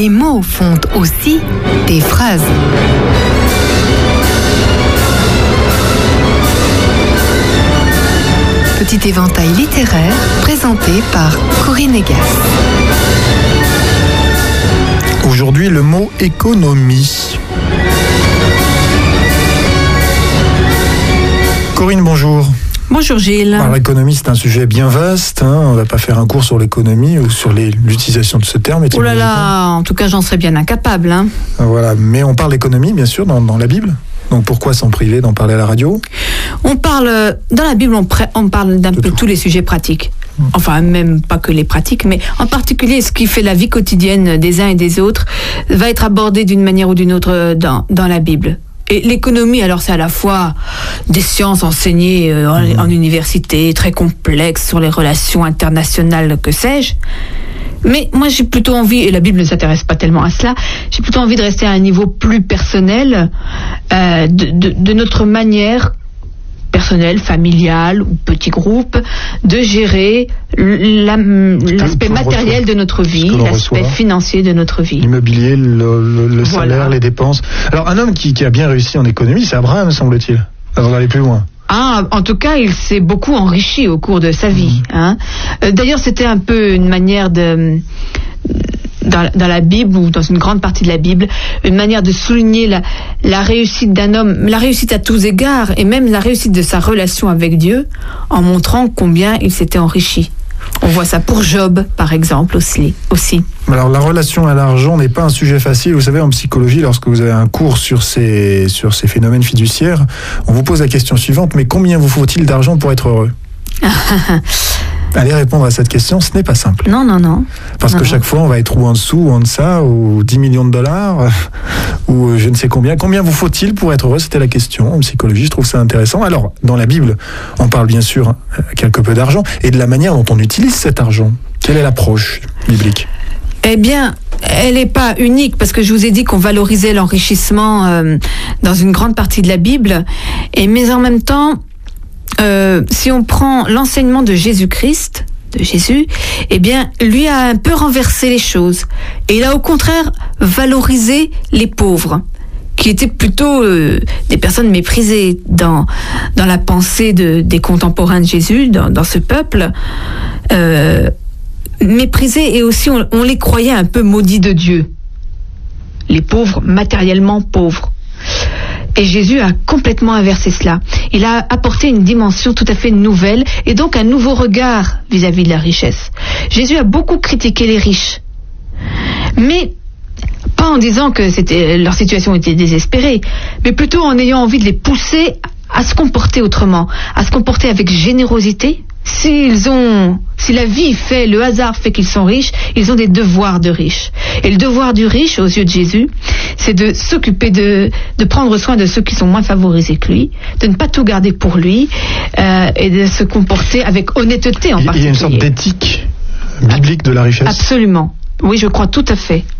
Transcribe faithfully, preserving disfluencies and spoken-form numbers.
Les mots font aussi des phrases. Petit éventail littéraire présenté par Corinne Egas. Aujourd'hui, le mot économie. Corinne, bonjour. Bonjour Gilles. Alors, l'économie, c'est un sujet bien vaste. Hein. On ne va pas faire un cours sur l'économie ou sur les, l'utilisation de ce terme. Oh là là, en tout cas, j'en serais bien incapable. Hein. Voilà, mais on parle d'économie, bien sûr, dans, dans la Bible. Donc pourquoi s'en priver d'en parler à la radio ? On parle, dans la Bible, on, pré, on parle d'un de peu tout. tous les sujets pratiques. Enfin, même pas que les pratiques, mais en particulier ce qui fait la vie quotidienne des uns et des autres va être abordé d'une manière ou d'une autre dans, dans la Bible. Et l'économie, alors c'est à la fois des sciences enseignées en, mmh. en université, très complexes sur les relations internationales, que sais-je. Mais moi j'ai plutôt envie, et la Bible ne s'intéresse pas tellement à cela, j'ai plutôt envie de rester à un niveau plus personnel euh, de, de, de notre manière personnelle, familiale ou petit groupe, de gérer la, l'aspect matériel de notre vie, l'aspect reçoit, financier de notre vie. L'immobilier, le, le, le voilà. salaire, les dépenses. Alors un homme qui, qui a bien réussi en économie, c'est Abraham, semble-t-il, avant d'aller plus loin. Ah, en tout cas, il s'est beaucoup enrichi au cours de sa vie. Hein. D'ailleurs, c'était un peu une manière de... Dans, dans la Bible, ou dans une grande partie de la Bible, une manière de souligner la, la réussite d'un homme, la réussite à tous égards, et même la réussite de sa relation avec Dieu, en montrant combien il s'était enrichi. On voit ça pour Job, par exemple, aussi. aussi. Alors, la relation à l'argent n'est pas un sujet facile. Vous savez, en psychologie, lorsque vous avez un cours sur ces, sur ces phénomènes fiduciaires, on vous pose la question suivante, mais combien vous faut-il d'argent pour être heureux ? Allez répondre à cette question, ce n'est pas simple. Non, non, non. Parce non, que non. chaque fois, on va être ou en dessous, ou en deçà, ou dix millions de dollars, ou je ne sais combien. Combien vous faut-il pour être heureux ? C'était la question. En psychologie, je trouve ça intéressant. Alors, dans la Bible, on parle bien sûr quelque peu d'argent, et de la manière dont on utilise cet argent. Quelle est l'approche biblique ? Eh bien, elle n'est pas unique, parce que je vous ai dit qu'on valorisait l'enrichissement euh, dans une grande partie de la Bible, et, mais en même temps, Euh, si on prend l'enseignement de Jésus-Christ, de Jésus, eh bien, lui a un peu renversé les choses. Et il a au contraire valorisé les pauvres, qui étaient plutôt euh, des personnes méprisées dans, dans la pensée de, des contemporains de Jésus, dans, dans ce peuple. Euh, méprisés, et aussi on, on les croyait un peu maudits de Dieu. Les pauvres, matériellement pauvres. Et Jésus a complètement inversé cela. Il a apporté une dimension tout à fait nouvelle et donc un nouveau regard vis-à-vis de la richesse. Jésus a beaucoup critiqué les riches, mais pas en disant que c'était, leur situation était désespérée, mais plutôt en ayant envie de les pousser à se comporter autrement, à se comporter avec générosité. S'ils ont, si la vie fait, le hasard fait qu'ils sont riches, ils ont des devoirs de riches. Et le devoir du riche, aux yeux de Jésus, c'est de s'occuper de, de prendre soin de ceux qui sont moins favorisés que lui, de ne pas tout garder pour lui, euh, et de se comporter avec honnêteté en particulier. Il y a une sorte d'éthique biblique de la richesse. Absolument. Oui, je crois tout à fait.